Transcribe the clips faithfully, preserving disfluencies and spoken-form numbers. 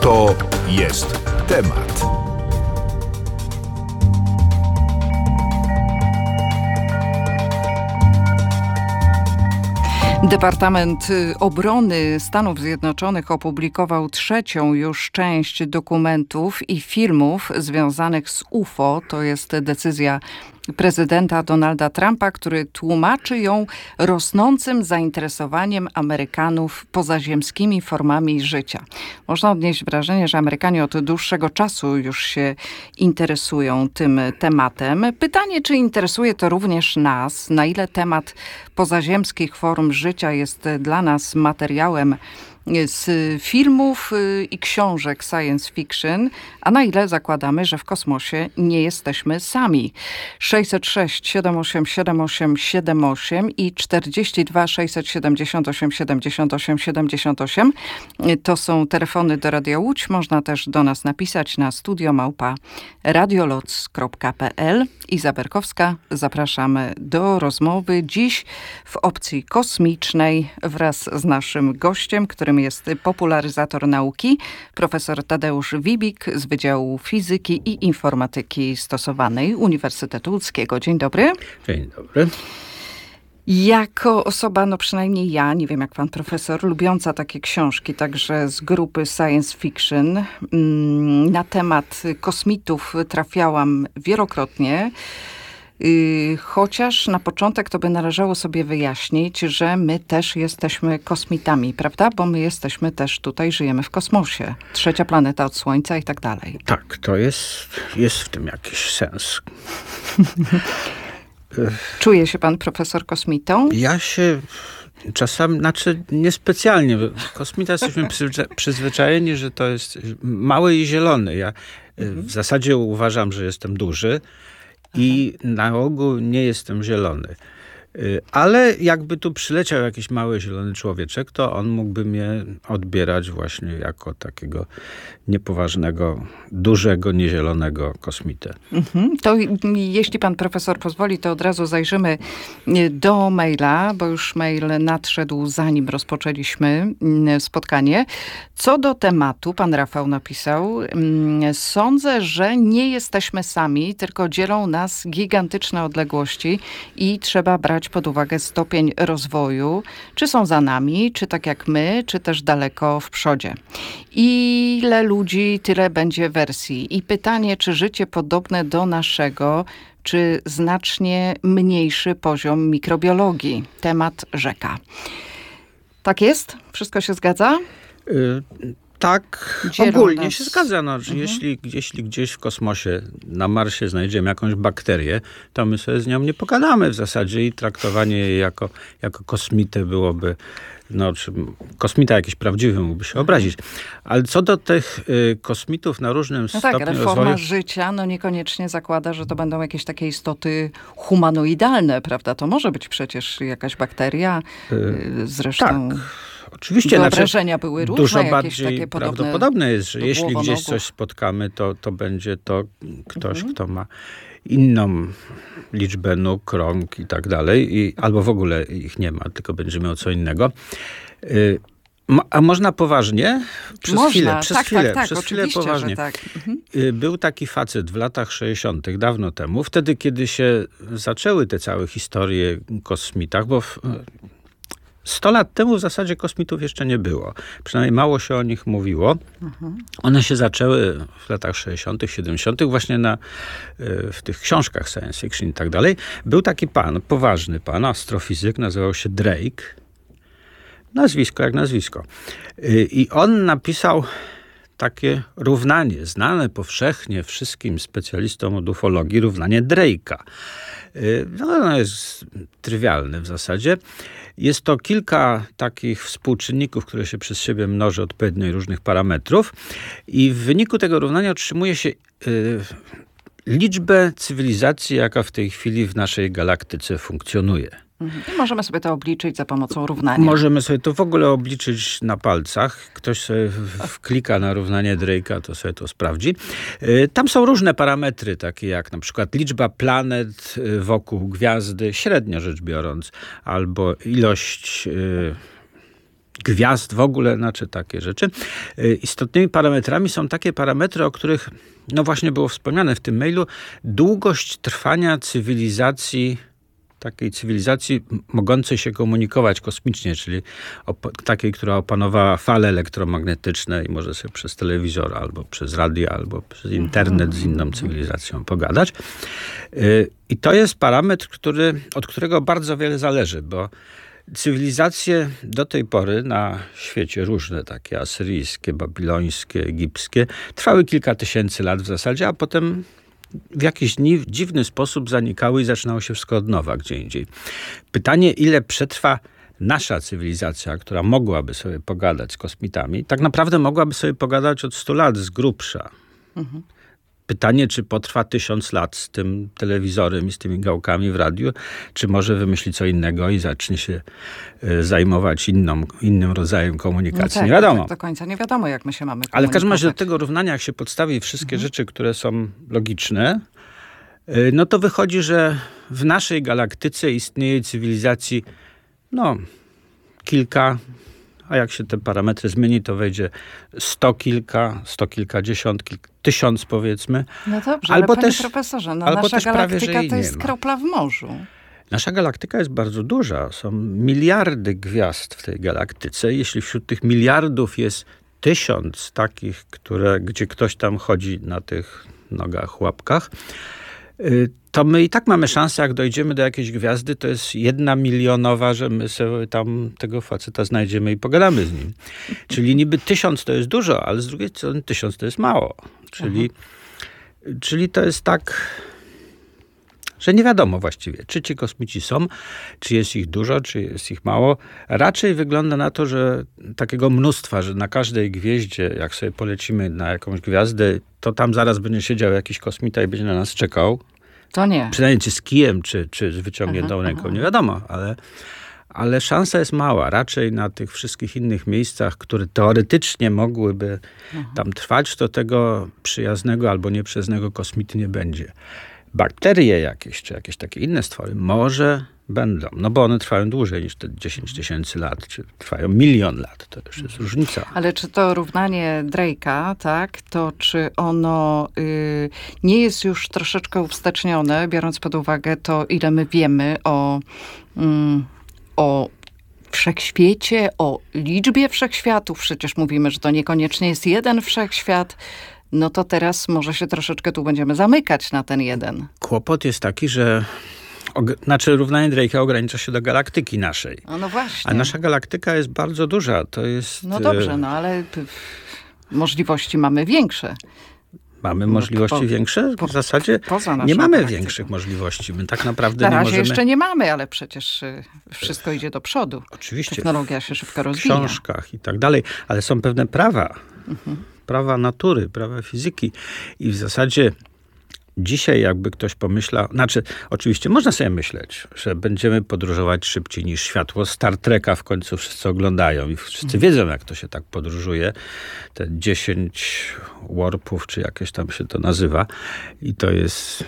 To jest temat. Departament Obrony Stanów Zjednoczonych opublikował trzecią już część dokumentów i filmów związanych z U F O. To jest decyzja prezydenta Donalda Trumpa, który tłumaczy ją rosnącym zainteresowaniem Amerykanów pozaziemskimi formami życia. Można odnieść wrażenie, że Amerykanie od dłuższego czasu już się interesują tym tematem. Pytanie, czy interesuje to również nas? Na ile temat pozaziemskich form życia jest dla nas materiałem z filmów i książek science fiction, a na ile zakładamy, że w kosmosie nie jesteśmy sami. sześćset sześć siedem osiem siedem osiem siedem osiem i czterdzieści dwa sześćset siedemdziesiąt osiem siedemdziesiąt osiem siedemdziesiąt osiem to są telefony do Radia Łódź. Można też do nas napisać na studio małpa radioloc kropka p l. Iza Berkowska, zapraszamy do rozmowy dziś w opcji kosmicznej wraz z naszym gościem, którym jest popularyzator nauki, profesor Tadeusz Wibik z Wydziału Fizyki i Informatyki Stosowanej Uniwersytetu Łódzkiego. Dzień dobry. Dzień dobry. Jako osoba, no przynajmniej ja, nie wiem jak pan profesor, lubiąca takie książki, także z grupy science fiction, na temat kosmitów trafiałam wielokrotnie. Chociaż na początek to by należało sobie wyjaśnić, że my też jesteśmy kosmitami, prawda? Bo my jesteśmy też tutaj, żyjemy w kosmosie. Trzecia planeta od Słońca i tak dalej. Tak, to jest, jest w tym jakiś sens. Czuje się pan profesor kosmitą? Ja się czasami, znaczy niespecjalnie. Kosmita jesteśmy przyzwyczajeni, że to jest mały i zielony. Ja mhm. w zasadzie uważam, że jestem duży. I na ogół nie jestem zielony. Ale jakby tu przyleciał jakiś mały zielony człowieczek, to on mógłby mnie odbierać właśnie jako takiego niepoważnego, dużego, niezielonego kosmitę. Mhm. To jeśli pan profesor pozwoli, to od razu zajrzymy do maila, bo już mail nadszedł zanim rozpoczęliśmy spotkanie. Co do tematu, pan Rafał napisał, sądzę, że nie jesteśmy sami, tylko dzielą nas gigantyczne odległości i trzeba brać pod uwagę stopień rozwoju, czy są za nami, czy tak jak my, czy też daleko w przodzie. Ile ludzi, tyle będzie wersji. I pytanie, czy życie podobne do naszego, czy znacznie mniejszy poziom mikrobiologii. Temat rzeka. Tak jest? Wszystko się zgadza? Y- Tak, Dzielą ogólnie nas. się zgadza. No, że mhm. jeśli, jeśli gdzieś w kosmosie, na Marsie znajdziemy jakąś bakterię, to my sobie z nią nie pogadamy w zasadzie i traktowanie jej jako, jako kosmitę byłoby, no, czy kosmita jakiś prawdziwy mógłby się obrazić. Ale co do tych y, kosmitów na różnym no stopniu tak, ale forma rozwoju... życia no niekoniecznie zakłada, że to będą jakieś takie istoty humanoidalne, prawda? To może być przecież jakaś bakteria, y, zresztą... Tak. Oczywiście, wyobrażenia znaczy, były różne, dużo jakieś bardziej takie podobne prawdopodobne jest, że jeśli gdzieś coś spotkamy, to, to będzie to ktoś, mhm. kto ma inną liczbę nóg, rąk i tak dalej, i, albo w ogóle ich nie ma, tylko będzie miał co innego. Y, a można poważnie? Przez można. chwilę, przez tak, chwilę, tak, tak, przez chwilę poważnie. Tak. Mhm. Był taki facet w latach sześćdziesiątych, dawno temu, wtedy, kiedy się zaczęły te całe historie o kosmitach, bo w, Sto lat temu w zasadzie kosmitów jeszcze nie było. Przynajmniej mało się o nich mówiło. Mhm. One się zaczęły w latach sześćdziesiątych, siedemdziesiątych właśnie na, w tych książkach science fiction i tak dalej. Był taki pan, poważny pan, astrofizyk, nazywał się Drake. Nazwisko jak nazwisko. I on napisał takie równanie, znane powszechnie wszystkim specjalistom od ufologii, równanie Drake'a. No, ono jest trywialne w zasadzie. Jest to kilka takich współczynników, które się przez siebie mnoży odpowiednio i różnych parametrów. I w wyniku tego równania otrzymuje się y, liczbę cywilizacji, jaka w tej chwili w naszej galaktyce funkcjonuje. I możemy sobie to obliczyć za pomocą równania. Możemy sobie to w ogóle obliczyć na palcach. Ktoś sobie wklika na równanie Drake'a, to sobie to sprawdzi. Tam są różne parametry, takie jak na przykład liczba planet wokół gwiazdy, średnio rzecz biorąc, albo ilość gwiazd w ogóle, znaczy takie rzeczy. Istotnymi parametrami są takie parametry, o których no właśnie było wspomniane w tym mailu. Długość trwania cywilizacji, takiej cywilizacji mogącej się komunikować kosmicznie, czyli op- takiej, która opanowała fale elektromagnetyczne i może sobie przez telewizor, albo przez radio, albo przez internet z inną cywilizacją pogadać. I to jest parametr, który, od którego bardzo wiele zależy, bo cywilizacje do tej pory na świecie różne, takie asyryjskie, babilońskie, egipskie, trwały kilka tysięcy lat w zasadzie, a potem w jakiś dziwny sposób zanikały i zaczynało się wszystko od nowa gdzie indziej. Pytanie, ile przetrwa nasza cywilizacja, która mogłaby sobie pogadać z kosmitami, tak naprawdę mogłaby sobie pogadać od stu lat z grubsza. Mhm. Pytanie, czy potrwa tysiąc lat z tym telewizorem i z tymi gałkami w radiu, czy może wymyśli co innego i zacznie się zajmować inną, innym rodzajem komunikacji. No tak, nie wiadomo. Tak do końca nie wiadomo, jak my się mamy komunikować. Ale w każdym razie do tego równania, jak się podstawi wszystkie mhm. rzeczy, które są logiczne, no to wychodzi, że w naszej galaktyce istnieje cywilizacji no kilka, a jak się te parametry zmieni, to wejdzie sto kilka, sto kilkadziesiąt, kilk, tysiąc powiedzmy. No dobrze, albo ale też, panie profesorze, no albo nasza też galaktyka prawie, to jest ma. kropla w morzu. Nasza galaktyka jest bardzo duża. Są miliardy gwiazd w tej galaktyce. Jeśli wśród tych miliardów jest tysiąc takich, które, gdzie ktoś tam chodzi na tych nogach, łapkach, to my i tak mamy szansę, jak dojdziemy do jakiejś gwiazdy, to jest jedna milionowa, że my sobie tam tego faceta znajdziemy i pogadamy z nim. Czyli niby tysiąc to jest dużo, ale z drugiej strony tysiąc to jest mało. Czyli, czyli to jest tak, że nie wiadomo właściwie, czy ci kosmici są, czy jest ich dużo, czy jest ich mało. Raczej wygląda na to, że takiego mnóstwa, że na każdej gwieździe, jak sobie polecimy na jakąś gwiazdę, to tam zaraz będzie siedział jakiś kosmita i będzie na nas czekał. To nie. Przynajmniej czy z kijem, czy, czy z wyciągniętą aha, ręką, aha. nie wiadomo, ale, ale szansa jest mała. Raczej na tych wszystkich innych miejscach, które teoretycznie mogłyby aha. tam trwać, to tego przyjaznego albo nieprzyjaznego kosmity nie będzie. Bakterie jakieś, czy jakieś takie inne stwory może będą, no bo one trwają dłużej niż te dziesięć tysięcy lat, czy trwają milion lat, to już jest różnica. Ale czy to równanie Drake'a, tak, to czy ono y, nie jest już troszeczkę uwstecznione, biorąc pod uwagę to, ile my wiemy o, y, o wszechświecie, o liczbie wszechświatów, przecież mówimy, że to niekoniecznie jest jeden wszechświat, no to teraz może się troszeczkę tu będziemy zamykać na ten jeden. Kłopot jest taki, że Og- znaczy równanie Drake'a ogranicza się do galaktyki naszej. No, no właśnie. A nasza galaktyka jest bardzo duża. To jest... No dobrze, no ale p- możliwości mamy większe. Mamy możliwości po, większe? W po, zasadzie nie mamy galaktyką. Większych możliwości. My tak naprawdę Na nie razie możemy... jeszcze nie mamy, ale przecież wszystko idzie do przodu. Oczywiście. Technologia się szybko w rozwija. W książkach i tak dalej. Ale są pewne prawa. Mhm. Prawa natury, prawa fizyki. I w zasadzie dzisiaj jakby ktoś pomyślał, znaczy oczywiście można sobie myśleć, że będziemy podróżować szybciej niż światło. Star Treka w końcu wszyscy oglądają i wszyscy wiedzą, jak to się tak podróżuje. Te dziesięć warpów, czy jakieś tam się to nazywa. I to jest...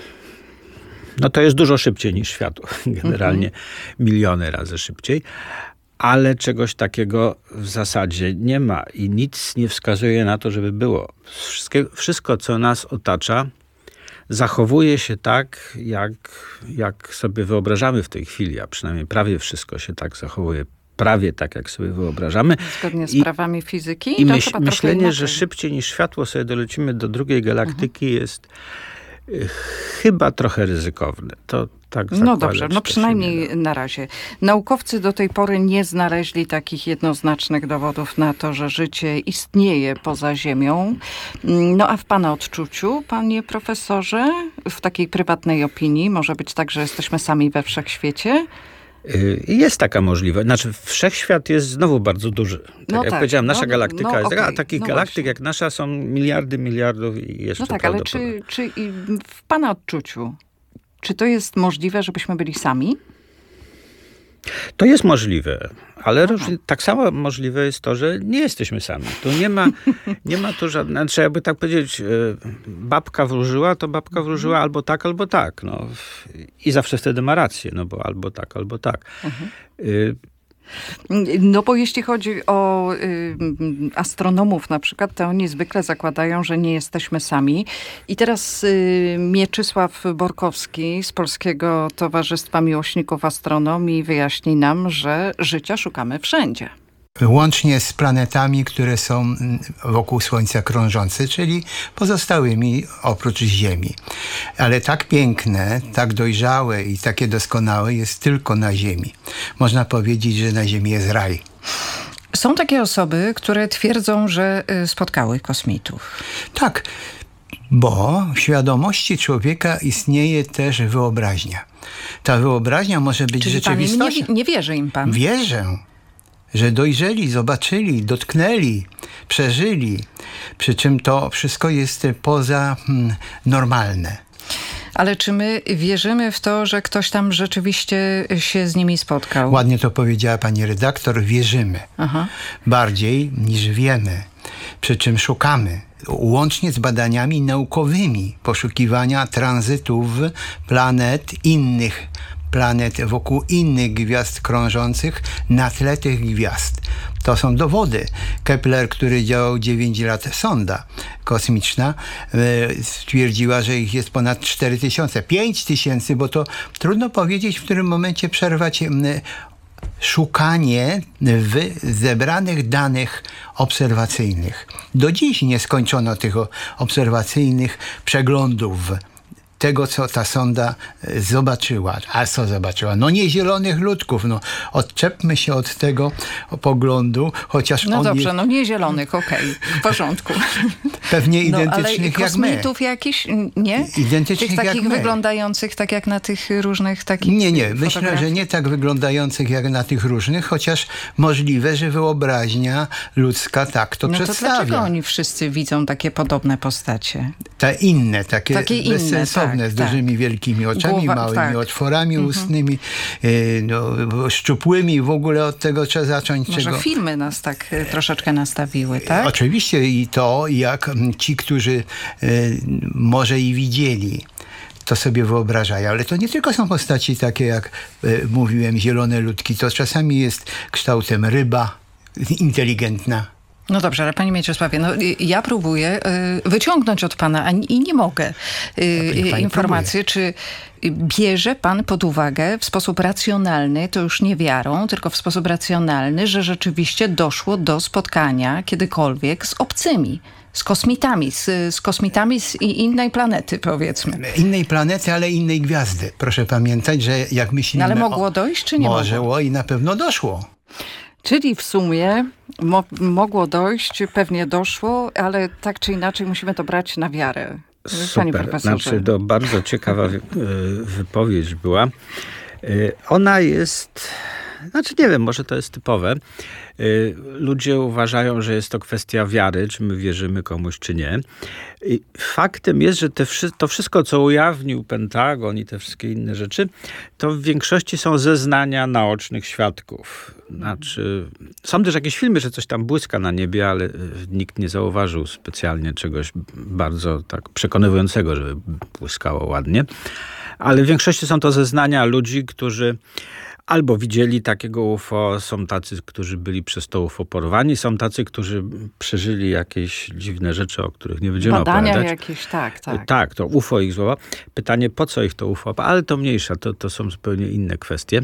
No to jest dużo szybciej niż światło. Generalnie mhm. miliony razy szybciej. Ale czegoś takiego w zasadzie nie ma i nic nie wskazuje na to, żeby było. Wszystkie, wszystko, co nas otacza, zachowuje się tak, jak, jak sobie wyobrażamy w tej chwili, a przynajmniej prawie wszystko się tak zachowuje, prawie tak, jak sobie wyobrażamy. Zgodnie z I, prawami fizyki? I myśl, myślenie, że szybciej niż światło sobie dolecimy do drugiej galaktyki mhm. jest y, chyba trochę ryzykowne. To tak no dobrze, no przynajmniej na razie. Naukowcy do tej pory nie znaleźli takich jednoznacznych dowodów na to, że życie istnieje poza Ziemią. No a w pana odczuciu, panie profesorze, w takiej prywatnej opinii, może być tak, że jesteśmy sami we wszechświecie? Jest taka możliwość. Znaczy wszechświat jest znowu bardzo duży. Tak no jak tak, powiedziałem, nasza no, galaktyka no, jest okay, taka, a takich no galaktyk właśnie. jak nasza są miliardy, miliardów i jeszcze No tak, ale czy, czy w pana odczuciu, czy to jest możliwe, żebyśmy byli sami? To jest możliwe, ale różni, tak samo możliwe jest to, że nie jesteśmy sami. Tu nie ma, nie ma tu żadnego, znaczy jakby tak powiedzieć, babka wróżyła, to babka wróżyła albo tak, albo tak. No. I zawsze wtedy ma rację, no bo albo tak, albo tak. Mhm. No bo jeśli chodzi o y, astronomów na przykład, to oni zwykle zakładają, że nie jesteśmy sami. I teraz y, Mieczysław Borkowski z Polskiego Towarzystwa Miłośników Astronomii wyjaśni nam, że życia szukamy wszędzie. Łącznie z planetami, które są wokół Słońca krążące, czyli pozostałymi oprócz Ziemi. Ale tak piękne, tak dojrzałe i takie doskonałe jest tylko na Ziemi. Można powiedzieć, że na Ziemi jest raj. Są takie osoby, które twierdzą, że spotkały kosmitów. Tak, bo w świadomości człowieka istnieje też wyobraźnia. Ta wyobraźnia może być Czyli rzeczywistością. Nie, nie wierzy im pan? Wierzę, że dojrzeli, zobaczyli, dotknęli, przeżyli. Przy czym to wszystko jest poza hmm, normalne. Ale czy my wierzymy w to, że ktoś tam rzeczywiście się z nimi spotkał? Ładnie to powiedziała pani redaktor. Wierzymy. Aha. Bardziej niż wiemy. Przy czym szukamy. Łącznie z badaniami naukowymi poszukiwania tranzytów planet innych planet wokół innych gwiazd krążących na tle tych gwiazd. To są dowody. Kepler, który działał dziewięć lat, sonda kosmiczna, e, stwierdziła, że ich jest ponad cztery tysiące. pięć tysięcy, bo to trudno powiedzieć, w którym momencie przerwać e, szukanie w zebranych danych obserwacyjnych. Do dziś nie skończono tych obserwacyjnych przeglądów tego, co ta sonda zobaczyła. A co zobaczyła? No nie zielonych ludków. No, odczepmy się od tego poglądu, chociaż no on dobrze, jest... no nie zielonych, okej, okay, w porządku. Pewnie identycznych no, ale jak my. kosmitów jakichś, nie? Identycznych tych takich jak my. wyglądających tak jak na tych różnych takich Nie, nie. Myślę, że nie tak wyglądających jak na tych różnych, chociaż możliwe, że wyobraźnia ludzka tak to no przedstawia. To dlaczego oni wszyscy widzą takie podobne postacie? Te inne, takie, takie bezsensowne, inne, tak, z dużymi, tak. wielkimi oczami, Głowa, małymi tak. otworami mhm. ustnymi, yy, no, szczupłymi. W ogóle od tego trzeba zacząć. Może czego... filmy nas tak troszeczkę nastawiły, tak? Oczywiście i to, jak ci, którzy yy, może i widzieli, to sobie wyobrażają. Ale to nie tylko są postaci takie, jak y, mówiłem, zielone ludki. To czasami jest kształtem ryba inteligentna. No dobrze, ale panie Mieczysławie, no ja próbuję y, wyciągnąć od pana a, i nie mogę y, informację, czy bierze pan pod uwagę w sposób racjonalny, to już nie wiarą, tylko w sposób racjonalny, że rzeczywiście doszło do spotkania kiedykolwiek z obcymi. Z kosmitami, z, z kosmitami z innej planety, powiedzmy. Innej planety, ale innej gwiazdy. Proszę pamiętać, że jak myślimy... No ale mogło o, dojść, czy nie może mogło? i na pewno doszło. Czyli w sumie mo- mogło dojść, pewnie doszło, ale tak czy inaczej musimy to brać na wiarę. Panie profesorze. Znaczy, to bardzo ciekawa wypowiedź była. Ona jest... Znaczy nie wiem, może to jest typowe. Ludzie uważają, że jest to kwestia wiary, czy my wierzymy komuś, czy nie. I faktem jest, że te, to wszystko, co ujawnił Pentagon i te wszystkie inne rzeczy, to w większości są zeznania naocznych świadków. Znaczy, są też jakieś filmy, że coś tam błyska na niebie, ale nikt nie zauważył specjalnie czegoś bardzo tak przekonywującego, żeby błyskało ładnie. Ale w większości są to zeznania ludzi, którzy albo widzieli takiego U F O, są tacy, którzy byli przez to U F O porwani, są tacy, którzy przeżyli jakieś dziwne rzeczy, o których nie będziemy Badania opowiadać. jakieś, tak, tak. Tak, to U F O ich złapał. Pytanie, po co ich to U F O? Ale to mniejsza, to, to są zupełnie inne kwestie.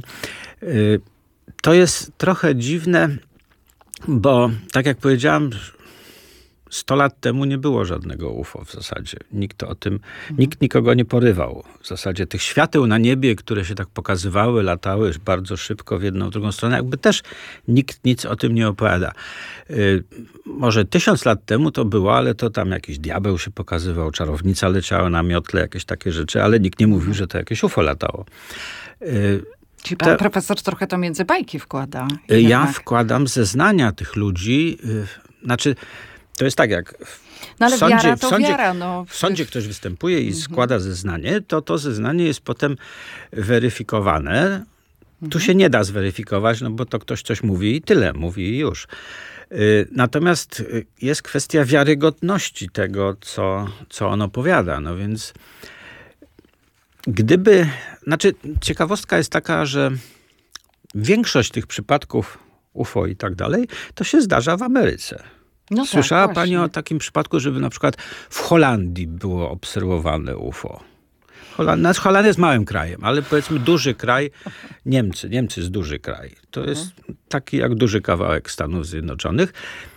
To jest trochę dziwne, bo tak jak powiedziałam, sto lat temu nie było żadnego U F O w zasadzie. Nikt o tym, mhm. nikt nikogo nie porywał. W zasadzie tych świateł na niebie, które się tak pokazywały, latały bardzo szybko w jedną, w drugą stronę, jakby też nikt nic o tym nie opowiada. Yy, może tysiąc lat temu to było, ale to tam jakiś diabeł się pokazywał, czarownica leciała na miotle, jakieś takie rzeczy, ale nikt nie mówił, że to jakieś U F O latało. Yy, Czyli pan te, profesor trochę to między bajki wkłada. Ja jednak. wkładam zeznania tych ludzi, yy, znaczy to jest tak, jak w no ale sądzie, wiara to w sądzie, wiara. No. W sądzie ktoś występuje i składa zeznanie, to to zeznanie jest potem weryfikowane. Mhm. Tu się nie da zweryfikować, no bo to ktoś coś mówi i tyle, mówi i już. Natomiast jest kwestia wiarygodności tego, co, co on opowiada. No więc gdyby... Znaczy ciekawostka jest taka, że większość tych przypadków U F O i tak dalej, to się zdarza w Ameryce. No Słyszała tak, pani właśnie. o takim przypadku, żeby na przykład w Holandii było obserwowane U F O? Holandia, Holandia jest małym krajem, ale powiedzmy duży kraj, Niemcy, Niemcy jest duży kraj. To jest taki jak duży kawałek Stanów Zjednoczonych.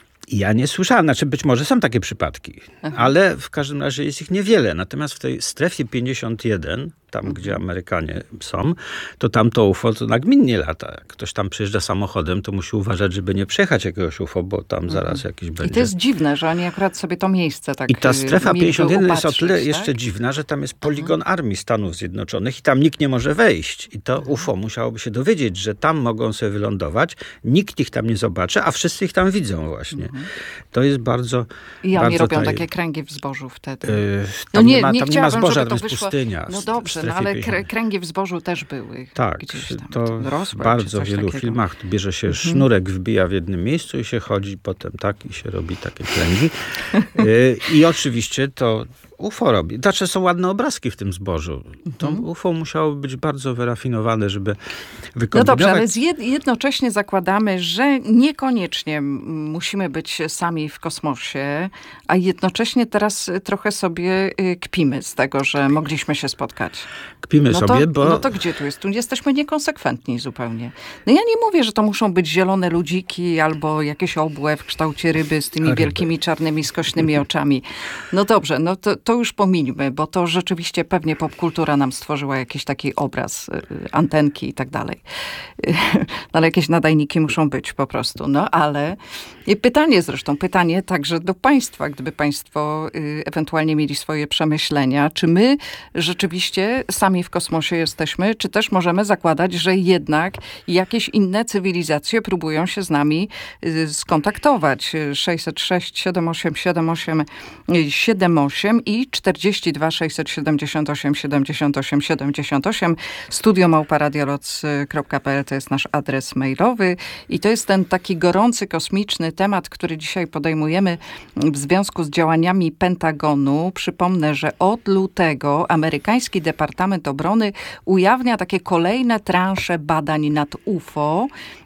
I ja nie słyszałem, znaczy być może są takie przypadki, Aha. ale w każdym razie jest ich niewiele. Natomiast w tej strefie pięćdziesiąt jeden, tam mhm. gdzie Amerykanie są, to tam to U F O to nagminnie lata. Jak ktoś tam przyjeżdża samochodem, to musi uważać, żeby nie przejechać jakiegoś U F O, bo tam mhm. zaraz jakiś będzie. I to jest dziwne, że oni akurat sobie to miejsce tak I ta strefa pięćdziesiąt jeden jest o tyle tak? jeszcze dziwna, że tam jest poligon mhm. Armii Stanów Zjednoczonych i tam nikt nie może wejść. I to mhm. U F O musiałoby się dowiedzieć, że tam mogą sobie wylądować, nikt ich tam nie zobaczy, a wszyscy ich tam widzą właśnie. Mhm. To jest bardzo... I oni bardzo robią taj... takie kręgi w zbożu wtedy. Yy, tam no nie, nie ma, nie tam nie ma zboża, to to jest wyszło... pustynia. No dobrze, no ale krę, kręgi w zbożu też były. Tak, gdzieś tam, to rosłe, w bardzo wielu takiego. filmach bierze się Mhm. sznurek, wbija w jednym miejscu i się chodzi potem tak i się robi takie kręgi. yy, I oczywiście to U F O robi. Znaczy są ładne obrazki w tym zbożu. To mhm. U F O musiało być bardzo wyrafinowane, żeby wykombinować. No dobrze, ale zjed- jednocześnie zakładamy, że niekoniecznie musimy być sami w kosmosie, a jednocześnie teraz trochę sobie kpimy z tego, że mogliśmy się spotkać. Kpimy no to, sobie, bo... No to gdzie tu jest? Tu jesteśmy niekonsekwentni zupełnie. No ja nie mówię, że to muszą być zielone ludziki albo jakieś obłe w kształcie ryby z tymi Ryby. wielkimi, czarnymi, skośnymi oczami. No dobrze, no to, to już pomińmy, bo to rzeczywiście pewnie popkultura nam stworzyła jakiś taki obraz, antenki i tak dalej. No ale jakieś nadajniki muszą być po prostu. No ale pytanie zresztą, pytanie także do państwa, gdyby państwo ewentualnie mieli swoje przemyślenia, czy my rzeczywiście sami w kosmosie jesteśmy, czy też możemy zakładać, że jednak jakieś inne cywilizacje próbują się z nami skontaktować. sześćset sześć, siedem osiem siedem osiem siedem osiem i czterdzieści dwa sześćset siedemdziesiąt osiem siedemdziesiąt osiem siedemdziesiąt osiem. Studio małpa radioloc kropka p l to jest nasz adres mailowy i to jest ten taki gorący, kosmiczny temat, który dzisiaj podejmujemy w związku z działaniami Pentagonu. Przypomnę, że od lutego amerykański Departament Obrony ujawnia takie kolejne transze badań nad U F O.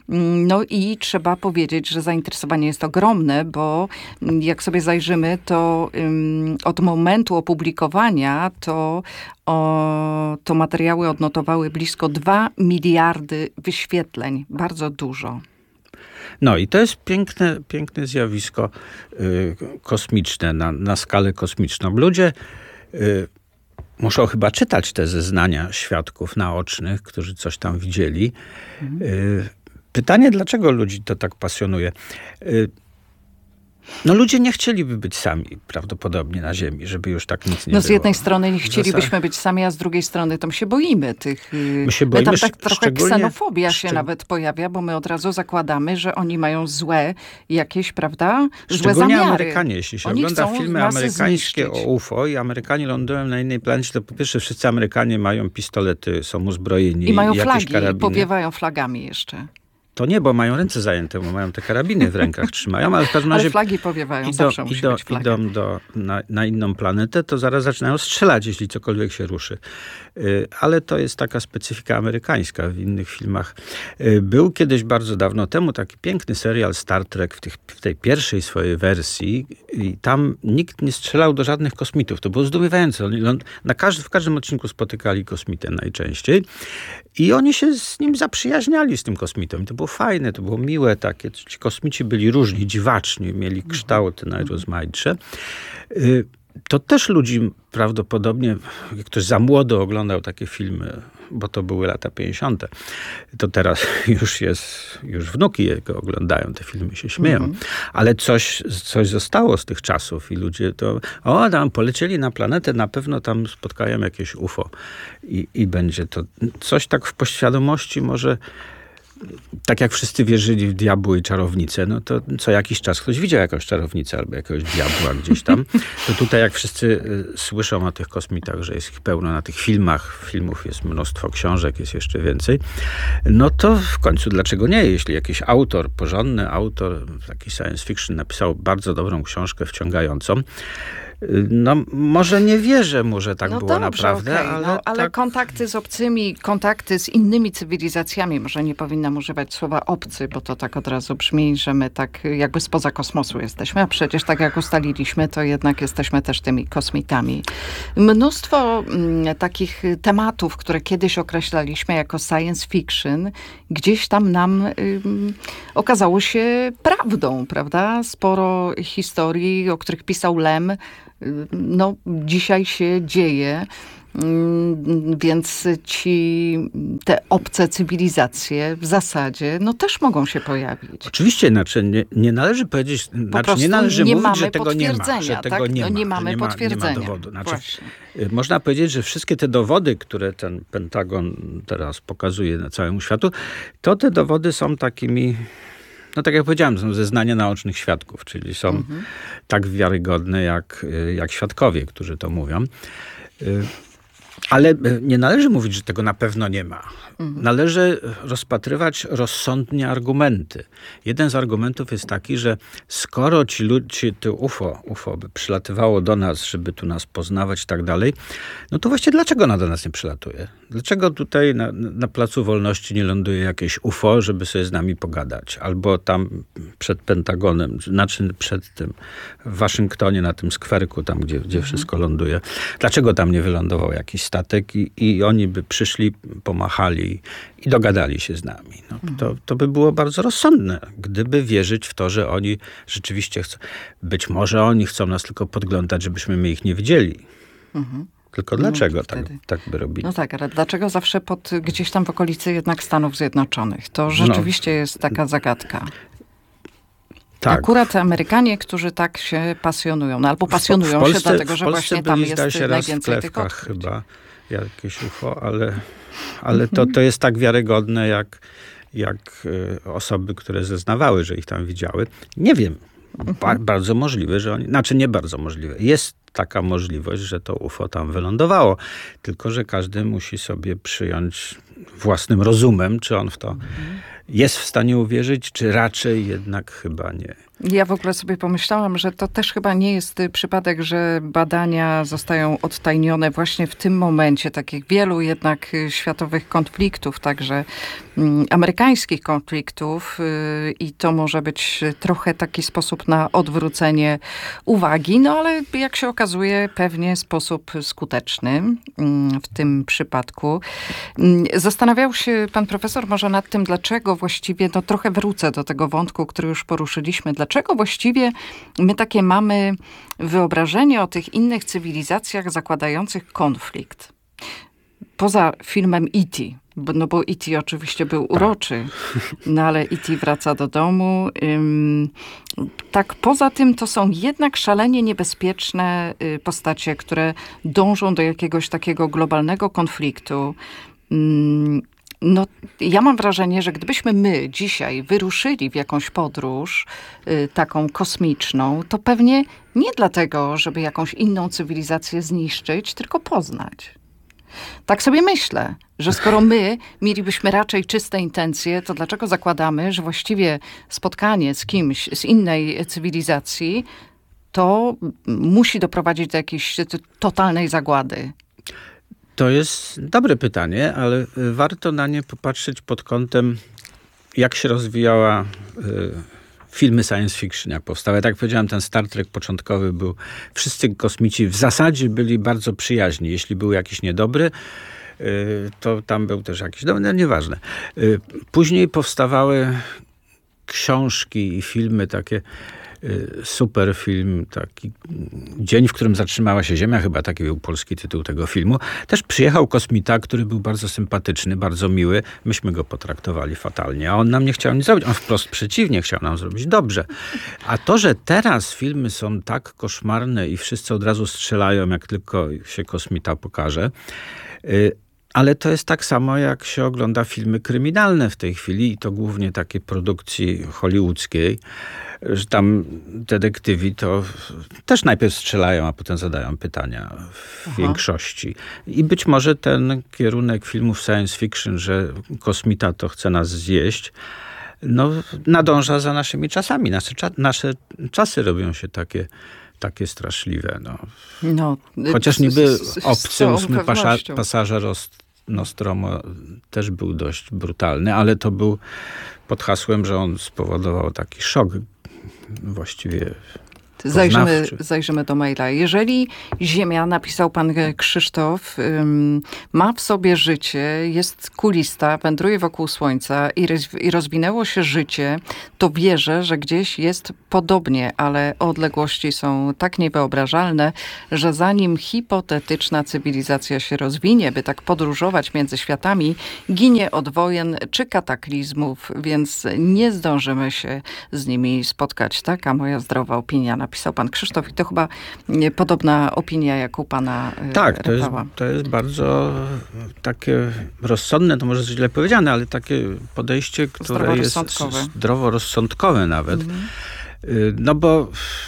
No i trzeba powiedzieć, że zainteresowanie jest ogromne, bo jak sobie zajrzymy, to um, od momentu opublikowania to, o, to materiały odnotowały blisko dwa miliardy wyświetleń. Bardzo dużo. No i to jest piękne, piękne zjawisko y, kosmiczne, na, na skalę kosmiczną. Ludzie y, muszą chyba czytać te zeznania świadków naocznych, którzy coś tam widzieli. Mhm. Y, Pytanie, dlaczego ludzi to tak pasjonuje? No ludzie nie chcieliby być sami prawdopodobnie na Ziemi, żeby już tak nic nie No było. z jednej strony nie chcielibyśmy być sami, a z drugiej strony tam się boimy tych... My się boimy, tam tak trochę ksenofobia się szczeg... nawet pojawia, bo my od razu zakładamy, że oni mają złe jakieś, prawda, złe Szczególnie zamiary. Amerykanie, jeśli się oni ogląda filmy amerykańskie zniszczyć. o U F O i Amerykanie lądują na innej planecie, to po pierwsze wszyscy Amerykanie mają pistolety, są uzbrojeni. I mają jakieś flagi, karabiny. powiewają flagami jeszcze. To nie, bo mają ręce zajęte, bo mają te karabiny w rękach, trzymają, ale w każdym razie... Ale flagi powiewają, idą, zawsze musi idą, być flaga. Idą do, na, na inną planetę, to zaraz zaczynają strzelać, jeśli cokolwiek się ruszy. Yy, ale to jest taka specyfika amerykańska w innych filmach. Yy, był kiedyś bardzo dawno temu taki piękny serial Star Trek w, tych, w tej pierwszej swojej wersji i tam nikt nie strzelał do żadnych kosmitów. To było zdumiewające. Oni na każdy, w każdym odcinku spotykali kosmitę najczęściej i oni się z nim zaprzyjaźniali, z tym kosmitem. I to było fajne, to było miłe takie. Ci kosmici byli różni, dziwaczni, mieli kształty najrozmaitsze. To też ludzi prawdopodobnie, jak ktoś za młodo oglądał takie filmy, bo to były lata pięćdziesiąte, to teraz już jest, już wnuki jego oglądają te filmy, się śmieją. Mm-hmm. Ale coś, coś zostało z tych czasów i ludzie to, o, tam polecieli na planetę, na pewno tam spotkają jakieś U F O i, i będzie to coś tak w podświadomości może. Tak jak wszyscy wierzyli w diabły i czarownicę, no to co jakiś czas ktoś widział jakąś czarownicę albo jakiegoś diabła gdzieś tam. To tutaj jak wszyscy y, słyszą o tych kosmitach, że jest ich pełno na tych filmach, filmów jest mnóstwo, książek jest jeszcze więcej, no to w końcu dlaczego nie? Jeśli jakiś autor, porządny autor, taki science fiction napisał bardzo dobrą książkę wciągającą, No może nie wierzę mu, że tak no było dobrze, naprawdę, okay. ale, no, ale tak... kontakty z obcymi, kontakty z innymi cywilizacjami, może nie powinnam używać słowa obcy, bo to tak od razu brzmi, że my tak jakby spoza kosmosu jesteśmy, a przecież tak jak ustaliliśmy, to jednak jesteśmy też tymi kosmitami. Mnóstwo m, takich tematów, które kiedyś określaliśmy jako science fiction, gdzieś tam nam ym, okazało się prawdą, prawda? Sporo historii, o których pisał Lem, no dzisiaj się dzieje. Więc ci, te obce cywilizacje w zasadzie, no też mogą się pojawić. Oczywiście, znaczy nie, nie należy powiedzieć, po znaczy nie należy nie mówić, że tego nie ma, że tak? tego nie no ma, nie mamy nie ma, potwierdzenia. nie ma dowodu. Znaczy, Właśnie. można powiedzieć, że wszystkie te dowody, które ten Pentagon teraz pokazuje na całemu światu, to te dowody są takimi, no tak jak powiedziałem, są zeznania naocznych świadków, czyli są mhm. tak wiarygodne jak, jak świadkowie, którzy to mówią. Ale nie należy mówić, że tego na pewno nie ma. Mhm. Należy rozpatrywać rozsądnie argumenty. Jeden z argumentów jest taki, że skoro ci ludzie, te U F O, U F O by przylatywało do nas, żeby tu nas poznawać i tak dalej, no to właściwie dlaczego ona do nas nie przylatuje? Dlaczego tutaj na, na Placu Wolności nie ląduje jakieś U F O, żeby sobie z nami pogadać? Albo tam przed Pentagonem, znaczy przed tym w Waszyngtonie, na tym skwerku, tam gdzie, gdzie mhm. wszystko ląduje. Dlaczego tam nie wylądował jakiś statek i, i oni by przyszli, pomachali i dogadali się z nami. No, to, to by było bardzo rozsądne, gdyby wierzyć w to, że oni rzeczywiście chcą. Być może oni chcą nas tylko podglądać, żebyśmy my ich nie widzieli. Mhm. Tylko dlaczego no, tak, tak by robili? No tak, ale dlaczego zawsze pod, gdzieś tam w okolicy jednak Stanów Zjednoczonych? To rzeczywiście no, jest taka zagadka. Tak. Akurat Amerykanie, którzy tak się pasjonują, no albo pasjonują Polsce, się dlatego, że właśnie tam jest się najwięcej raz w tych klewkach chyba jakieś U F O, ale, ale to, to jest tak wiarygodne, jak, jak osoby, które zeznawały, że ich tam widziały. Nie wiem. Ba- bardzo możliwe, że oni... Znaczy nie bardzo możliwe. Jest taka możliwość, że to U F O tam wylądowało. Tylko, że każdy musi sobie przyjąć własnym rozumem, czy on w to jest w stanie uwierzyć, czy raczej jednak chyba nie. Ja w ogóle sobie pomyślałam, że to też chyba nie jest przypadek, że badania zostają odtajnione właśnie w tym momencie takich wielu jednak światowych konfliktów, także um, amerykańskich konfliktów yy, i to może być trochę taki sposób na odwrócenie uwagi, no ale jak się okazuje pewnie sposób skuteczny yy, w tym przypadku. Yy, zastanawiał się pan profesor może nad tym, dlaczego właściwie, no trochę wrócę do tego wątku, który już poruszyliśmy, dlaczego właściwie my takie mamy wyobrażenie o tych innych cywilizacjach zakładających konflikt? Poza filmem E T, bo, no bo E T oczywiście był uroczy, no ale E T wraca do domu. Ym, tak poza tym to są jednak szalenie niebezpieczne y, postacie, które dążą do jakiegoś takiego globalnego konfliktu. Ym, No, ja mam wrażenie, że gdybyśmy my dzisiaj wyruszyli w jakąś podróż y, taką kosmiczną, to pewnie nie dlatego, żeby jakąś inną cywilizację zniszczyć, tylko poznać. Tak sobie myślę, że skoro my mielibyśmy raczej czyste intencje, to dlaczego zakładamy, że właściwie spotkanie z kimś z innej cywilizacji to musi doprowadzić do jakiejś totalnej zagłady? To jest dobre pytanie, ale warto na nie popatrzeć pod kątem, jak się rozwijała y, filmy science fiction, jak powstały. Tak jak powiedziałem, ten Star Trek początkowy był, wszyscy kosmici w zasadzie byli bardzo przyjaźni. Jeśli był jakiś niedobry, y, to tam był też jakiś, no, no nieważne. Y, później powstawały książki i filmy takie, super film, taki Dzień, w którym zatrzymała się Ziemia, chyba taki był polski tytuł tego filmu. Też przyjechał kosmita, który był bardzo sympatyczny, bardzo miły. Myśmy go potraktowali fatalnie, a on nam nie chciał nic zrobić. On wprost przeciwnie, chciał nam zrobić dobrze. A to, że teraz filmy są tak koszmarne i wszyscy od razu strzelają, jak tylko się kosmita pokaże, ale to jest tak samo, jak się ogląda filmy kryminalne w tej chwili i to głównie takiej produkcji hollywoodzkiej, że tam detektywi to też najpierw strzelają, a potem zadają pytania w Aha. większości. I być może ten kierunek filmów science fiction, że kosmita to chce nas zjeść, no, nadąża za naszymi czasami. Nasze, nasze czasy robią się takie, takie straszliwe. No. No, Chociaż niby obcy ósmy pasza, pasażer Nostromo też był dość brutalny, ale to był pod hasłem, że on spowodował taki szok właściwie. Zajrzymy, zajrzymy do maila. Jeżeli Ziemia, napisał pan Krzysztof, um, ma w sobie życie, jest kulista, wędruje wokół Słońca i, roz, i rozwinęło się życie, to wierzę, że gdzieś jest podobnie, ale odległości są tak niewyobrażalne, że zanim hipotetyczna cywilizacja się rozwinie, by tak podróżować między światami, ginie od wojen czy kataklizmów, więc nie zdążymy się z nimi spotkać. Taka moja zdrowa opinia, napisał pan Krzysztof i to chyba podobna opinia jak u pana Tak, to jest, to jest bardzo takie rozsądne, to może źle powiedziane, ale takie podejście, które jest zdroworozsądkowe nawet. Mhm. No bo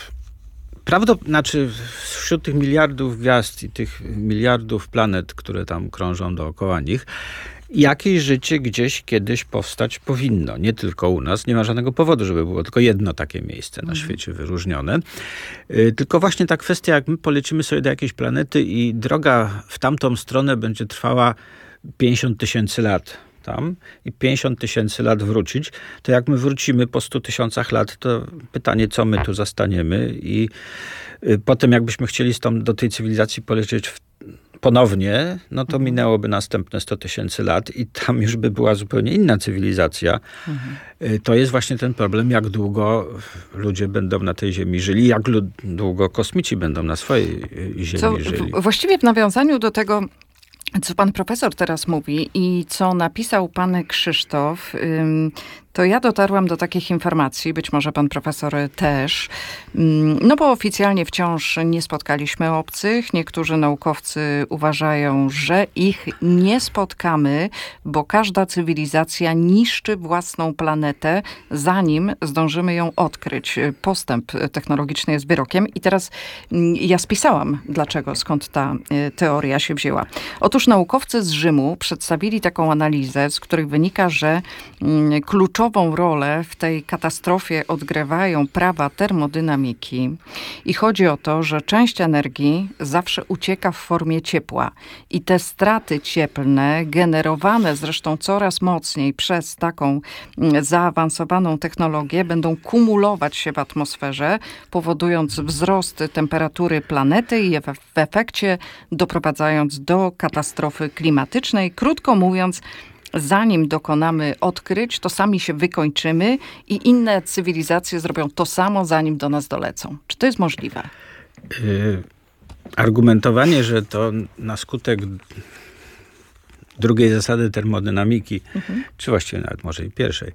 prawda, znaczy wśród tych miliardów gwiazd i tych miliardów planet, które tam krążą dookoła nich, jakieś życie gdzieś kiedyś powstać powinno. Nie tylko u nas. Nie ma żadnego powodu, żeby było tylko jedno takie miejsce na świecie wyróżnione. Tylko właśnie ta kwestia, jak my polecimy sobie do jakiejś planety i droga w tamtą stronę będzie trwała pięćdziesiąt tysięcy lat tam i pięćdziesiąt tysięcy lat wrócić, to jak my wrócimy po stu tysiącach lat, to pytanie, co my tu zastaniemy i potem jakbyśmy chcieli stąd do tej cywilizacji polecieć w ponownie, no to minęłoby następne sto tysięcy lat i tam już by była zupełnie inna cywilizacja. Mhm. To jest właśnie ten problem, jak długo ludzie będą na tej ziemi żyli, jak długo kosmici będą na swojej ziemi co, żyli. Właściwie w nawiązaniu do tego, co pan profesor teraz mówi i co napisał pan Krzysztof, to ja dotarłam do takich informacji, być może pan profesor też, no bo oficjalnie wciąż nie spotkaliśmy obcych. Niektórzy naukowcy uważają, że ich nie spotkamy, bo każda cywilizacja niszczy własną planetę, zanim zdążymy ją odkryć. Postęp technologiczny jest wyrokiem. I teraz ja spisałam, dlaczego, skąd ta teoria się wzięła. Otóż naukowcy z Rzymu przedstawili taką analizę, z której wynika, że kluczowe Kluczową rolę w tej katastrofie odgrywają prawa termodynamiki i chodzi o to, że część energii zawsze ucieka w formie ciepła i te straty cieplne, generowane zresztą coraz mocniej przez taką zaawansowaną technologię, będą kumulować się w atmosferze, powodując wzrost temperatury planety i w efekcie doprowadzając do katastrofy klimatycznej. Krótko mówiąc, zanim dokonamy odkryć, to sami się wykończymy i inne cywilizacje zrobią to samo, zanim do nas dolecą. Czy to jest możliwe? Yy, argumentowanie, że to na skutek drugiej zasady termodynamiki, mhm. czy właściwie nawet może i pierwszej,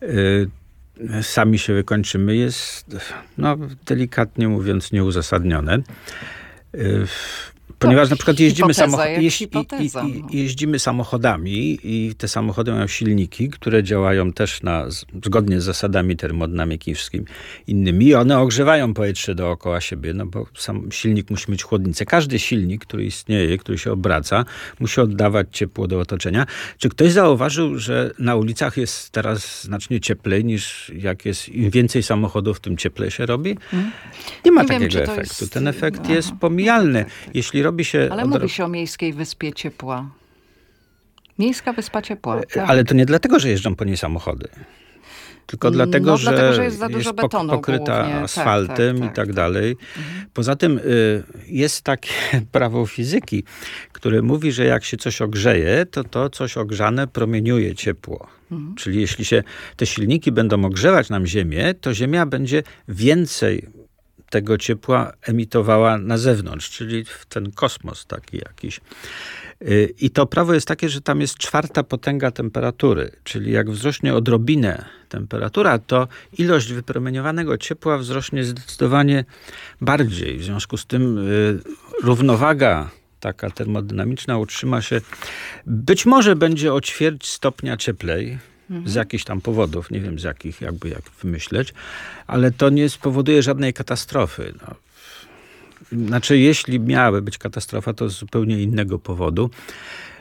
yy, sami się wykończymy, jest no, delikatnie mówiąc nieuzasadnione. Yy, Ponieważ na przykład jeździmy, samoch- jeź- hipoteza, i, i, jeździmy samochodami i te samochody mają silniki, które działają też na, zgodnie z zasadami termodynamiki i wszystkimi innymi. I one ogrzewają powietrze dookoła siebie, no bo sam silnik musi mieć chłodnicę. Każdy silnik, który istnieje, który się obraca, musi oddawać ciepło do otoczenia. Czy ktoś zauważył, że na ulicach jest teraz znacznie cieplej niż jak jest, im więcej samochodów, tym cieplej się robi? Hmm? Nie ma Nie takiego wiem, efektu. Jest... Ten efekt Aha. jest pomijalny. Jeśli robi się Ale od... mówi się o miejskiej wyspie ciepła. Miejska wyspa ciepła. Tak. Ale to nie dlatego, że jeżdżą po niej samochody. Tylko dlatego, no, że, dlatego że jest za dużo jest betonu pokryta głównie. asfaltem tak, tak, tak, i tak dalej. Mhm. Poza tym y, jest takie prawo fizyki, które mówi, że jak się coś ogrzeje, to to coś ogrzane promieniuje ciepło. Mhm. Czyli jeśli się te silniki będą ogrzewać nam Ziemię, to Ziemia będzie więcej tego ciepła emitowała na zewnątrz, czyli w ten kosmos taki jakiś. I to prawo jest takie, że tam jest czwarta potęga temperatury, czyli jak wzrośnie odrobinę temperatura, to ilość wypromieniowanego ciepła wzrośnie zdecydowanie bardziej. W związku z tym y, równowaga taka termodynamiczna utrzyma się, być może będzie o ćwierć stopnia cieplej, z jakichś tam powodów, nie wiem z jakich, jakby jak wymyśleć, ale to nie spowoduje żadnej katastrofy. No. Znaczy, jeśli miałaby być katastrofa, to z zupełnie innego powodu.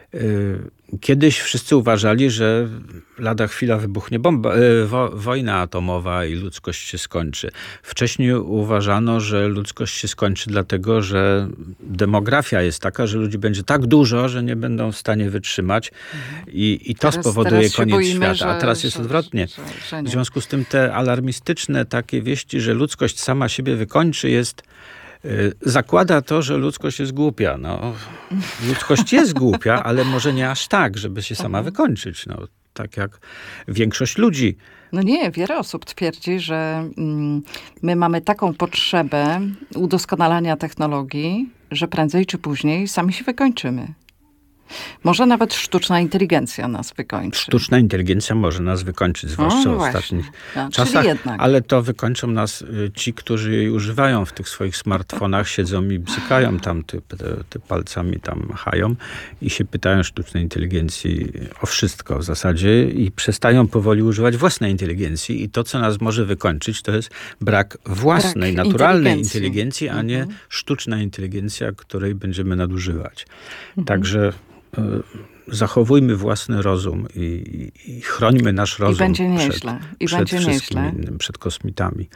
Kiedyś wszyscy uważali, że lada chwila wybuchnie bomba, wo, wojna atomowa i ludzkość się skończy. Wcześniej uważano, że ludzkość się skończy dlatego, że demografia jest taka, że ludzi będzie tak dużo, że nie będą w stanie wytrzymać i, i to teraz, spowoduje teraz koniec boimy, świata. Że, A teraz jest że, odwrotnie. Że, że w związku z tym te alarmistyczne takie wieści, że ludzkość sama siebie wykończy, jest zakłada to, że ludzkość jest głupia. No, ludzkość jest głupia, ale może nie aż tak, żeby się sama wykończyć. No, tak jak większość ludzi. No nie, wiele osób twierdzi, że mm, my mamy taką potrzebę udoskonalania technologii, że prędzej czy później sami się wykończymy. Może nawet sztuczna inteligencja nas wykończy. Sztuczna inteligencja może nas wykończyć, zwłaszcza no, w ostatnich no, czasach. Ale to wykończą nas ci, którzy jej używają w tych swoich smartfonach, siedzą i bzykają tam, te, te, te palcami tam machają i się pytają sztucznej inteligencji o wszystko w zasadzie i przestają powoli używać własnej inteligencji i to, co nas może wykończyć, to jest brak własnej, brak naturalnej inteligencji, inteligencji a nie mhm. sztuczna inteligencja, której będziemy nadużywać. Mhm. Także zachowujmy własny rozum i, i, i chrońmy nasz rozum I będzie nieźle. przed, I przed będzie wszystkim nieźle. innym, przed kosmitami.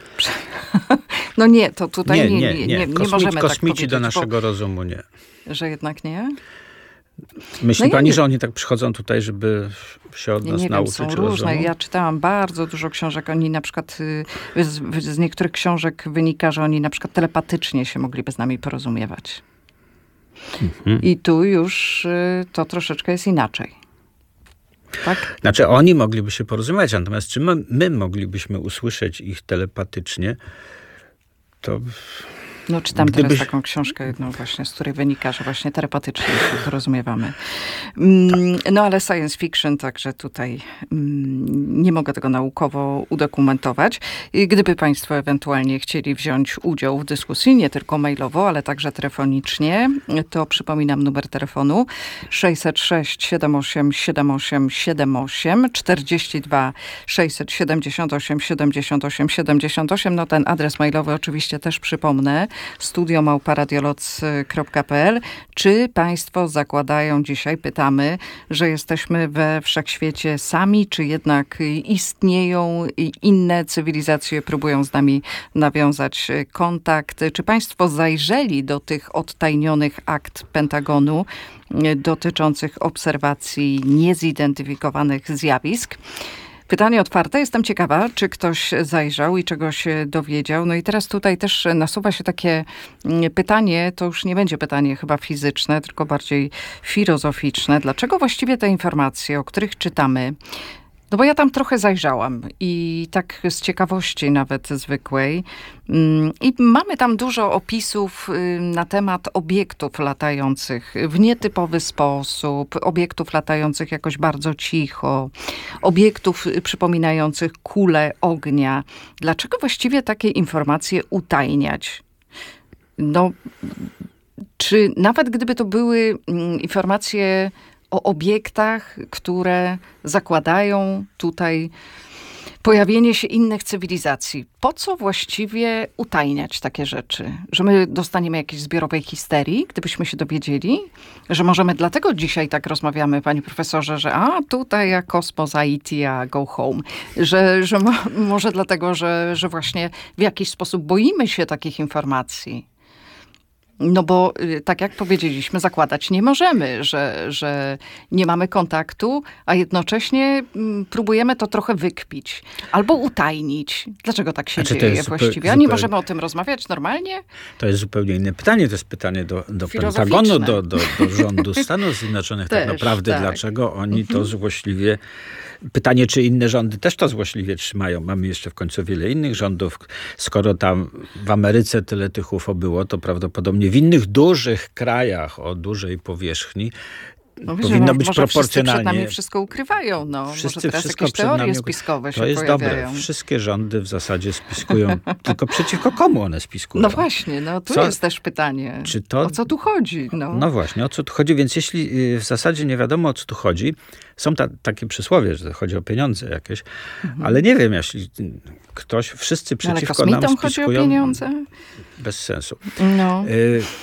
No nie, to tutaj nie, nie, nie, nie, nie. nie, nie Kosmici, możemy tak kosmici powiedzieć. do naszego bo, rozumu nie. Że jednak nie? Myśli no pani, nie. że oni tak przychodzą tutaj, żeby się od nie, nas nie nauczyć wiem, są rozumu? różne. Ja czytałam bardzo dużo książek. Oni na przykład, z, z niektórych książek wynika, że oni na przykład telepatycznie się mogliby z nami porozumiewać. Mhm. I tu już y, to troszeczkę jest inaczej. Tak? Znaczy oni mogliby się porozumiewać, natomiast czy my, my moglibyśmy usłyszeć ich telepatycznie, to... No czytam Gdybyś... teraz taką książkę jedną właśnie, z której wynika, że właśnie telepatycznie się porozumiewamy. No ale science fiction, także tutaj nie mogę tego naukowo udokumentować. I gdyby państwo ewentualnie chcieli wziąć udział w dyskusji, nie tylko mailowo, ale także telefonicznie, to przypominam numer telefonu sześćset sześć siedem osiem siedem osiem siedem osiem, czterdzieści dwa sześćset siedemdziesiąt osiem siedemdziesiąt osiem siedemdziesiąt osiem. No ten adres mailowy oczywiście też przypomnę. studio małpa radioloc kropka pe el. Czy państwo zakładają dzisiaj, pytamy, że jesteśmy we wszechświecie sami, czy jednak istnieją inne cywilizacje, próbują z nami nawiązać kontakt? Czy państwo zajrzeli do tych odtajnionych akt Pentagonu dotyczących obserwacji niezidentyfikowanych zjawisk? Pytanie otwarte. Jestem ciekawa, czy ktoś zajrzał i czegoś dowiedział. No i teraz tutaj też nasuwa się takie pytanie, to już nie będzie pytanie chyba fizyczne, tylko bardziej filozoficzne. Dlaczego właściwie te informacje, o których czytamy, no bo ja tam trochę zajrzałam i tak z ciekawości nawet zwykłej. I mamy tam dużo opisów na temat obiektów latających w nietypowy sposób, obiektów latających jakoś bardzo cicho, obiektów przypominających kulę ognia. Dlaczego właściwie takie informacje utajniać? No, czy nawet gdyby to były informacje o obiektach, które zakładają tutaj pojawienie się innych cywilizacji. Po co właściwie utajniać takie rzeczy? Że my dostaniemy jakiejś zbiorowej histerii, gdybyśmy się dowiedzieli? Że możemy dlatego dzisiaj tak rozmawiamy, panie profesorze, że a tutaj ja kosmos, a E T, a go home. Że, że mo- może dlatego, że, że właśnie w jakiś sposób boimy się takich informacji. No bo tak jak powiedzieliśmy, zakładać nie możemy, że, że nie mamy kontaktu, a jednocześnie próbujemy to trochę wykpić albo utajnić. Dlaczego tak się znaczy, dzieje właściwie? Zupeł... A nie możemy o tym rozmawiać normalnie? To jest zupełnie inne pytanie. To jest pytanie do, do Pentagonu, do, do, do rządu Stanów Zjednoczonych. Też, tak naprawdę tak. Dlaczego oni to złośliwie... Pytanie, czy inne rządy też to złośliwie trzymają. Mamy jeszcze w końcu wiele innych rządów. Skoro tam w Ameryce tyle tych U F O było, to prawdopodobnie w innych dużych krajach o dużej powierzchni no, powinno wiesz, być może proporcjonalnie. Wszyscy przed nami wszystko ukrywają. No. Wszyscy może teraz wszystko jakieś teorie nami... spiskowe się To jest pojawiają. dobre. Wszystkie rządy w zasadzie spiskują. Tylko przeciwko komu one spiskują? No właśnie, no tu co? Jest też pytanie. Czy to... O co tu chodzi? No. no właśnie, o co tu chodzi? Więc jeśli w zasadzie nie wiadomo, o co tu chodzi, są ta, takie przysłowie, że chodzi o pieniądze jakieś, mhm. ale nie wiem, jeśli ktoś, wszyscy przeciwko ale nam kosmitom spiskują... chodzi o pieniądze? Bez sensu. No. Y-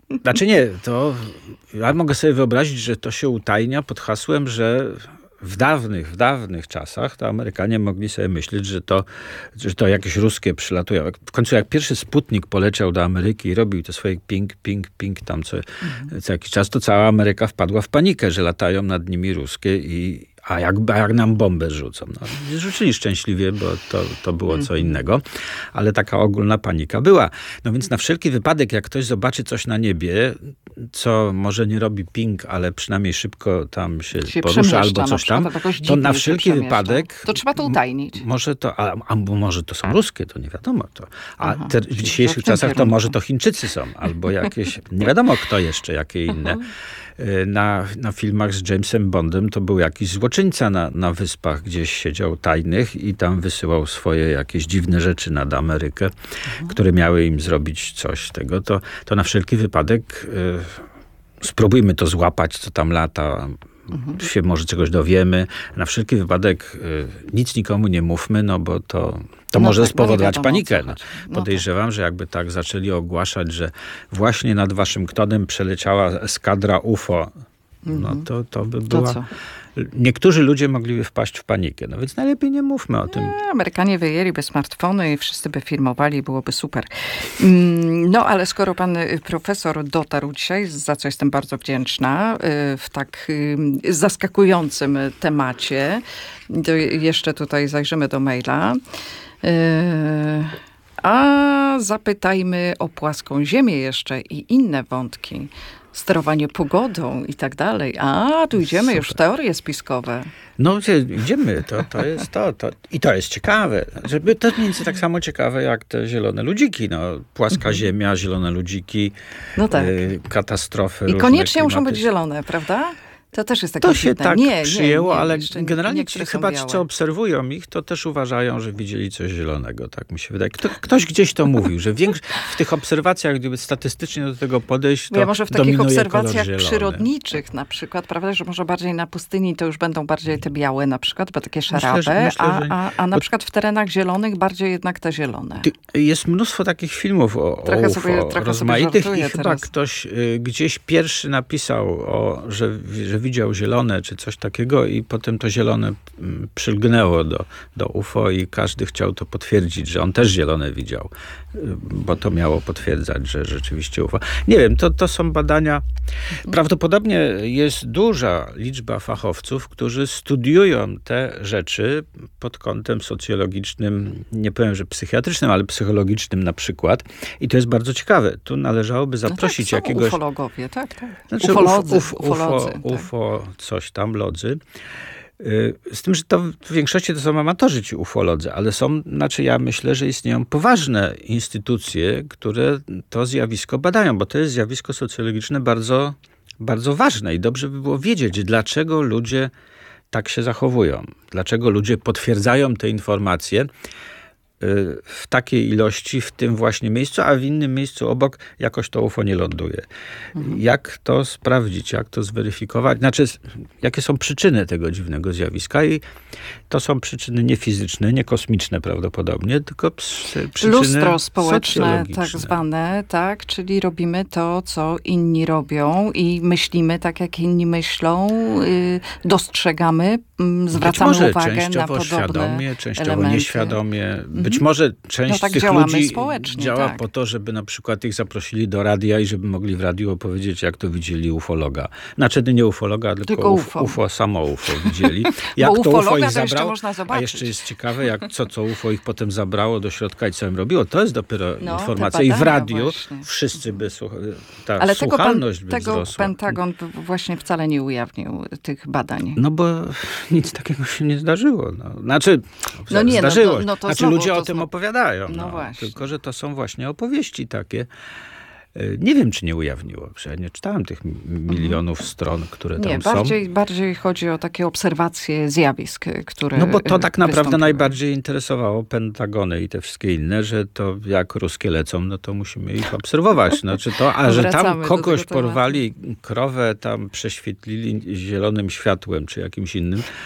Znaczy nie, to ja mogę sobie wyobrazić, że to się utajnia pod hasłem, że w dawnych, w dawnych czasach to Amerykanie mogli sobie myśleć, że to, że to jakieś ruskie przylatują. W końcu jak pierwszy Sputnik poleciał do Ameryki i robił te swoje ping, ping, ping tam co, mhm. co jakiś czas, to cała Ameryka wpadła w panikę, że latają nad nimi ruskie i a jak, a jak nam bombę rzucą? No, rzucili szczęśliwie, bo to, to było co innego, ale taka ogólna panika była. No więc na wszelki wypadek, jak ktoś zobaczy coś na niebie, co może nie robi ping, ale przynajmniej szybko tam się, się porusza albo coś tam, to na wszelki wypadek... To trzeba to utajnić. Może to, a, albo może to są ruskie, to nie wiadomo. To. A te, w dzisiejszych czasach to może to Chińczycy są, albo jakieś, nie wiadomo kto jeszcze, jakie inne. Na, na filmach z Jamesem Bondem to był jakiś złoczyńca na, na wyspach, gdzieś siedział tajnych i tam wysyłał swoje jakieś dziwne rzeczy nad Amerykę, mhm. które miały im zrobić coś tego. To, to na wszelki wypadek y, spróbujmy to złapać, co tam lata. Mhm. Się może czegoś dowiemy. Na wszelki wypadek y, nic nikomu nie mówmy, no bo to, to no może tak, spowodować panikę. No. Podejrzewam, no tak. że jakby tak zaczęli ogłaszać, że właśnie nad Waszyngtonem przeleciała eskadra U F O, mhm. no to, to by była... To Niektórzy ludzie mogliby wpaść w panikę, no więc najlepiej nie mówmy o tym. Nie, Amerykanie wyjęliby smartfony i wszyscy by filmowali, byłoby super. No ale skoro pan profesor dotarł dzisiaj, za co jestem bardzo wdzięczna, w tak zaskakującym temacie, to jeszcze tutaj zajrzymy do maila. A zapytajmy o płaską ziemię jeszcze i inne wątki. Sterowanie pogodą i tak dalej. A, tu idziemy Super. Już w teorie spiskowe. No, idziemy. To, to jest to, to. I to jest ciekawe. Żeby to mniej więcej tak samo ciekawe jak te zielone ludziki. No, płaska mhm. ziemia, zielone ludziki, no tak. y, katastrofy. I koniecznie muszą być zielone, prawda? To też jest takie To się dziwne. tak nie, przyjęło, nie, nie, ale nie, generalnie ci, chyba ci, co obserwują ich, to też uważają, że widzieli coś zielonego. Tak mi się wydaje. Kto, ktoś gdzieś to mówił, że większo- w tych obserwacjach, gdyby statystycznie do tego podejść, to ja może w takich obserwacjach zielony. przyrodniczych na przykład, prawda, że może bardziej na pustyni to już będą bardziej te białe na przykład, bo takie szarawe, myślę, że, myślę, a, a, a na bo... przykład w terenach zielonych bardziej jednak te zielone. Jest mnóstwo takich filmów o, trochę o U F O, sobie, trochę rozmaitych sobie i chyba teraz. Ktoś y, gdzieś pierwszy napisał, o, że, że widział zielone czy coś takiego i potem to zielone przylgnęło do, do U F O i każdy chciał to potwierdzić, że on też zielone widział, bo to miało potwierdzać, że rzeczywiście U F O. Nie wiem, to, to są badania. Prawdopodobnie jest duża liczba fachowców, którzy studiują te rzeczy pod kątem socjologicznym, nie powiem, że psychiatrycznym, ale psychologicznym na przykład. I to jest bardzo ciekawe. Tu należałoby zaprosić no tak, jakiegoś... ufologowie, tak, tak. Znaczy, ufolodzy, uf, uf, ufolodzy, UFO, tak. UFO, coś tam, lodzy. Z tym, że to w większości to są amatorzy ci ufolodzy, ale są, znaczy ja myślę, że istnieją poważne instytucje, które to zjawisko badają, bo to jest zjawisko socjologiczne bardzo, bardzo ważne i dobrze by było wiedzieć, dlaczego ludzie tak się zachowują, dlaczego ludzie potwierdzają te informacje w takiej ilości, w tym właśnie miejscu, a w innym miejscu obok jakoś to U F O nie ląduje. Mhm. Jak to sprawdzić, jak to zweryfikować? Znaczy, jakie są przyczyny tego dziwnego zjawiska? I to są przyczyny nie fizyczne, nie kosmiczne prawdopodobnie, tylko przyczyny lustro społeczne tak zwane, tak? Czyli robimy to, co inni robią i myślimy tak, jak inni myślą, yy, dostrzegamy, yy, zwracamy Być może uwagę częściowo na podobne świadomie, częściowo elementy. nieświadomie. Mhm. Być może część no tak z tych działamy ludzi społecznie, działa tak. po to, żeby na przykład ich zaprosili do radia i żeby mogli w radiu opowiedzieć, jak to widzieli ufologa. Znaczy nie ufologa, tylko, tylko U F O. U F O, samo U F O widzieli. Jak Bo to U F O ich to zabrało, można zobaczyć. a jeszcze jest ciekawe, jak co, co U F O ich potem zabrało do środka i co im robiło. To jest dopiero no, informacja. I w radiu właśnie. wszyscy by, ta Ale słuchalność tego, by tego wzrosła. Pentagon właśnie wcale nie ujawnił tych badań. No bo nic takiego się nie zdarzyło. No. Znaczy, no nie, zdarzyło. No to, no to znaczy znowu, ludzie to o tym znowu. opowiadają. No No. właśnie. Tylko, że to są właśnie opowieści takie. Nie wiem, czy nie ujawniło. Ja nie czytałem tych milionów mhm. stron, które tam nie, są. Bardziej, bardziej chodzi o takie obserwacje zjawisk, które No bo to tak naprawdę wystąpiły. najbardziej interesowało Pentagony i te wszystkie inne, że to jak ruskie lecą, no to musimy ich obserwować. Znaczy to, a że tam kogoś porwali, krowę tam prześwietlili zielonym światłem, czy jakimś innym,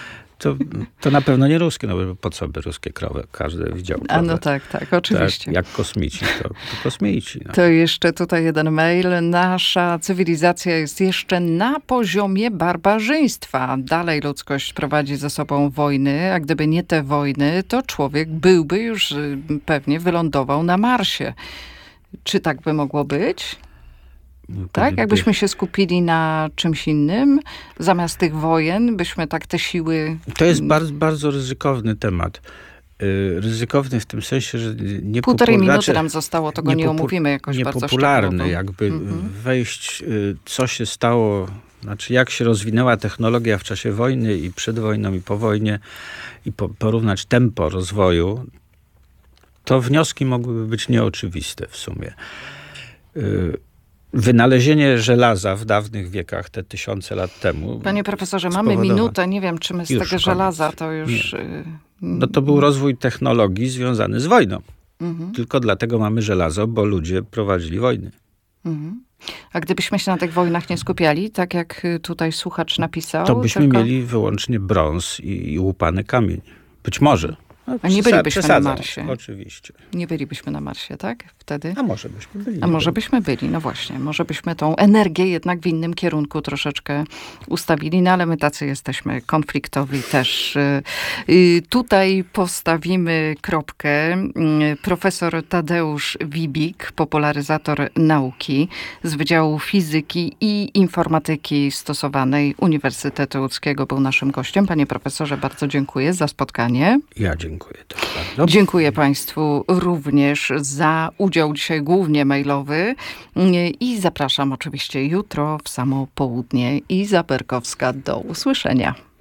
to, to na pewno nie ruskie, no bo po co by ruskie krowy? Każdy widział krowę. A no tak, tak, oczywiście. Tak, jak kosmici, to, to kosmici. No. To jeszcze tutaj jeden mail. Nasza cywilizacja jest jeszcze na poziomie barbarzyństwa. Dalej ludzkość prowadzi ze sobą wojny, a gdyby nie te wojny, to człowiek byłby już pewnie wylądował na Marsie. Czy tak by mogło być? Tak? Jakbyśmy się skupili na czymś innym, zamiast tych wojen, byśmy tak te siły... To jest bardzo, bardzo ryzykowny temat. Ryzykowny w tym sensie, że nie Półtorej minuty nam zostało, to go nie omówimy jakoś bardzo niepopularny, jakby mhm. wejść, co się stało, znaczy jak się rozwinęła technologia w czasie wojny i przed wojną i po wojnie i po, porównać tempo rozwoju, to wnioski mogłyby być nieoczywiste w sumie. Wynalezienie żelaza w dawnych wiekach, te tysiące lat temu... Panie profesorze, mamy minutę. Nie wiem, czy my z już tego koniec. żelaza to już... Nie. No to był rozwój technologii związany z wojną. Mhm. Tylko dlatego mamy żelazo, bo ludzie prowadzili wojny. Mhm. A gdybyśmy się na tych wojnach nie skupiali, tak jak tutaj słuchacz napisał... To byśmy tylko... mieli wyłącznie brąz i, i łupany kamień. Być może. No, A nie bylibyśmy przesadzam, na Marsie. Oczywiście. Nie bylibyśmy na Marsie, tak? Wtedy? A może byśmy byli. A może byśmy byli, no właśnie. Może byśmy tą energię jednak w innym kierunku troszeczkę ustawili, no ale my tacy jesteśmy konfliktowi też. Tutaj postawimy kropkę. Profesor Tadeusz Wibik, popularyzator nauki z Wydziału Fizyki i Informatyki Stosowanej Uniwersytetu Łódzkiego, był naszym gościem. Panie profesorze, bardzo dziękuję za spotkanie. Ja dziękuję. Dziękuję też bardzo. Dziękuję Państwu również za udział dzisiaj głównie mailowy i zapraszam oczywiście jutro w samo południe. Iza Berkowska, do usłyszenia.